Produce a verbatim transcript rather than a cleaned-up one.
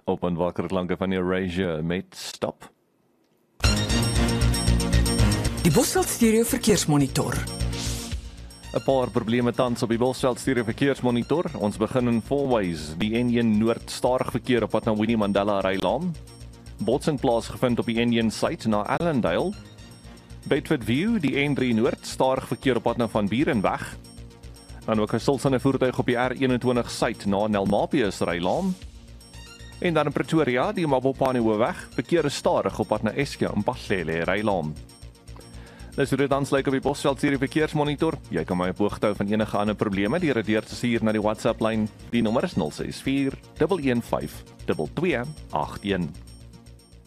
Op en wakker klanke van Eurasia met Stop. Die Bosveld Stereo Verkeersmonitor. 'n Paar probleme tans op die Bosveld Stereo Verkeersmonitor. Ons begin in Fourways, die N een Noord stadig verkeer op pad na Winnie Mandela Rylaan. Botsing plaasgevind op die N een suid na Allendale. Bedford View, die N drie Noord stadig verkeer op pad na Van Burenweg. Dan ook 'n stilstaande voertuig op die R eenentwintig suid na Nelmapius Rylaan. En dan in Pretoria, die Mabopane Hoofweg, verkeer is stadig op pad na Eskia en Pahlele Rylaan. Dis hoe dit dan lyk op die Bosveld Stereo Verkeersmonitor. Jy kan my op hoogte hou van enige ander probleme deur dit deur te stuur na die WhatsApp lyn. Die nommer is nul ses vier een een vyf twee twee agt een.